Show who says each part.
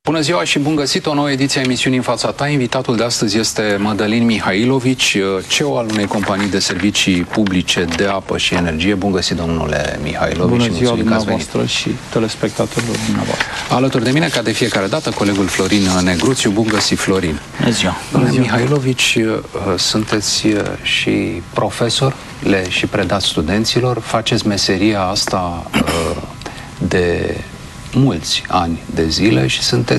Speaker 1: Bună ziua și bun găsit, o nouă ediție a emisiunii În fața ta. Invitatul de astăzi este Mădălin Mihailovici, CEO al unei companii de servicii publice de apă și energie. Bun găsit, domnule Mihailovici.
Speaker 2: Bună ziua dumneavoastră și telespectatorilor dumneavoastră.
Speaker 1: Alături de mine, ca de fiecare dată, colegul Florin Negruțiu. Bun găsit, Florin.
Speaker 2: Bună ziua.
Speaker 1: Domnule Mihailovici, sunteți și profesor și predați studenților. Faceți meseria asta de mulți ani de zile și sunteți